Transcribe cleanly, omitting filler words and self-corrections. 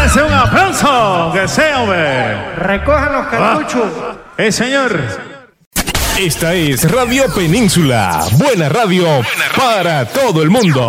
fuerza, un aplauso. Que sea, hombre. Recojan los cartuchos. Señor. Esta es Radio Península. Buena radio para todo el mundo.